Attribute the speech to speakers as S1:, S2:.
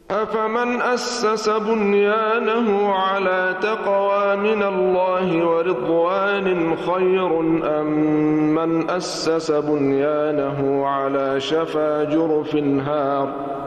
S1: أفمن أسس بنيانه على تقوى من الله ورضوان خير أم من أسس بنيانه على شفا جرف هار